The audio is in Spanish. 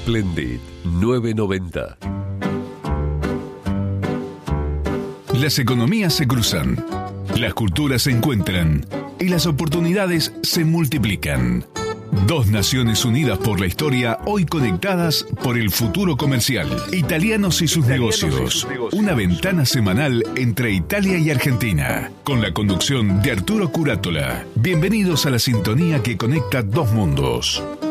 Splendid 990. Las economías se cruzan, las culturas se encuentran y las oportunidades se multiplican. Dos naciones unidas por la historia, hoy conectadas por el futuro comercial. Italianos y sus negocios. Una ventana semanal entre Italia y Argentina. Con la conducción de Arturo Curátola. Bienvenidos a la sintonía que conecta dos mundos.